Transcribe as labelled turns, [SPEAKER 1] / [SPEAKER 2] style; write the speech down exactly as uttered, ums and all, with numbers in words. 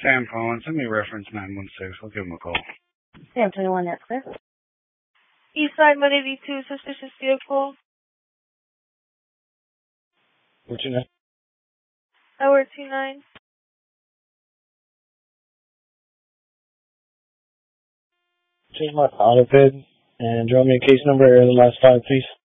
[SPEAKER 1] Sam calling. Send me reference nine one six. I'll give him a call.
[SPEAKER 2] Sam twenty-one, that's clear.
[SPEAKER 3] Eastside one eighty-two, suspicious vehicle.
[SPEAKER 1] What's your name?
[SPEAKER 3] Hour two nine.
[SPEAKER 1] Change my auto pid and draw me a case number and the last five, please.